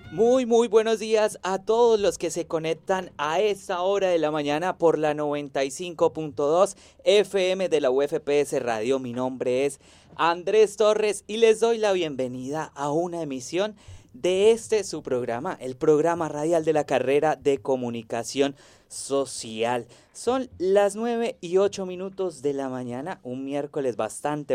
Muy buenos días a todos los que se conectan a esta hora de la mañana por la 95.2 FM de la UFPS Radio. Mi nombre es Andrés Torres y les doy la bienvenida a una emisión de su programa, el programa radial de la carrera de Comunicación Social. Son las 9:08 de la mañana, un miércoles bastante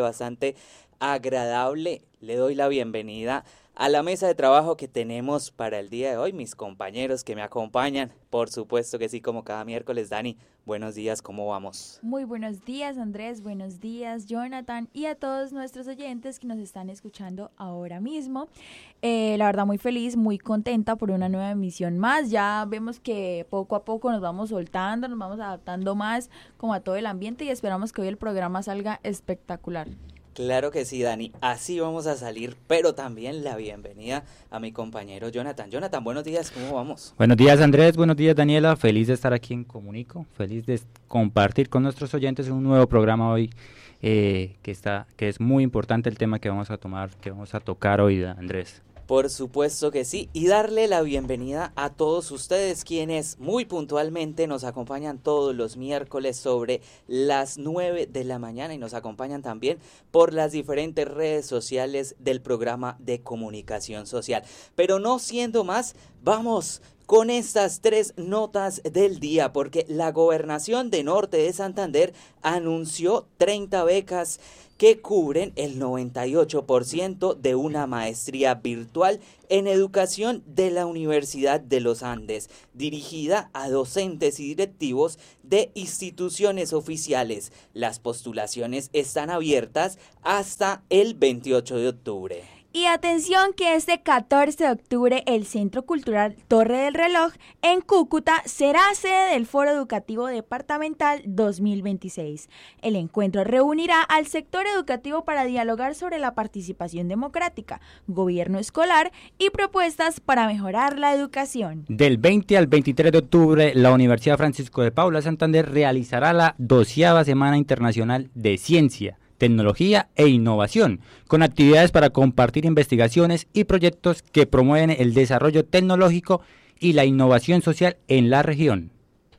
agradable. Le doy la bienvenida a la mesa de trabajo que tenemos para el día de hoy, mis compañeros que me acompañan, por supuesto que sí, como cada miércoles. Dani, buenos días, ¿cómo vamos? Muy buenos días, Andrés, buenos días, Jonathan, y a todos nuestros oyentes que nos están escuchando ahora mismo. La verdad, muy feliz, muy contenta por una nueva emisión más. Ya vemos que poco a poco nos vamos soltando, nos vamos adaptando más como a todo el ambiente y esperamos que hoy el programa salga espectacular. Claro que sí, Dani, así vamos a salir, pero también la bienvenida a mi compañero Jonathan. Jonathan, buenos días, ¿cómo vamos? Buenos días, Andrés, buenos días, Daniela, feliz de estar aquí en Comunico, feliz de compartir con nuestros oyentes un nuevo programa hoy, que es muy importante el tema que vamos a tocar hoy, Andrés. Por supuesto que sí, y darle la bienvenida a todos ustedes quienes muy puntualmente nos acompañan todos los miércoles sobre las 9 de la mañana y nos acompañan también por las diferentes redes sociales del programa de Comunicación Social. Pero no siendo más, vamos con estas 3 notas del día, porque la Gobernación de Norte de Santander anunció 30 becas que cubren el 98% de una maestría virtual en educación de la Universidad de los Andes, dirigida a docentes y directivos de instituciones oficiales. Las postulaciones están abiertas hasta el 28 de octubre. Y atención que este 14 de octubre el Centro Cultural Torre del Reloj en Cúcuta será sede del Foro Educativo Departamental 2026. El encuentro reunirá al sector educativo para dialogar sobre la participación democrática, gobierno escolar y propuestas para mejorar la educación. Del 20 al 23 de octubre, la Universidad Francisco de Paula Santander realizará la 12ª Semana Internacional de Ciencia, Tecnología e Innovación, con actividades para compartir investigaciones y proyectos que promueven el desarrollo tecnológico y la innovación social en la región.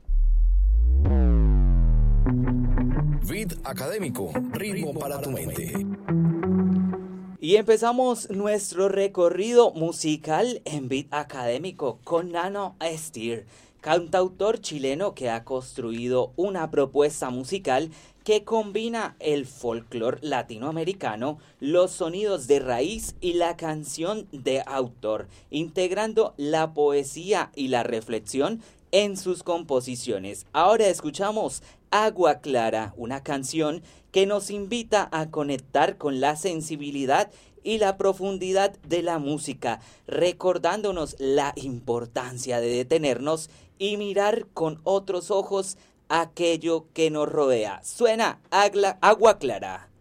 Vid Académico, ritmo para tu mente. Y empezamos nuestro recorrido musical en Vid Académico con Nano Steer, cantautor chileno que ha construido una propuesta musical que combina el folclore latinoamericano, los sonidos de raíz y la canción de autor, integrando la poesía y la reflexión en sus composiciones. Ahora escuchamos Agua Clara, una canción que nos invita a conectar con la sensibilidad y la profundidad de la música, recordándonos la importancia de detenernos y mirar con otros ojos aquello que nos rodea. Suena Agua Clara.